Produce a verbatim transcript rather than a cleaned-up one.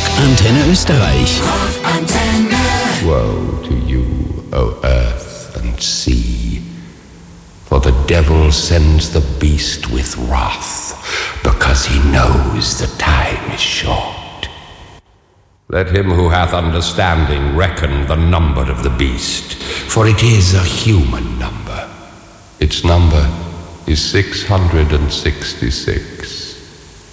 Rockantenne Österreich. Rockantenne. Woe to you, O earth and sea, for the devil sends the beast with wrath, because he knows the time is short. Let him who hath understanding reckon the number of the beast, for it is a human number. Its number is six hundred sixty-six.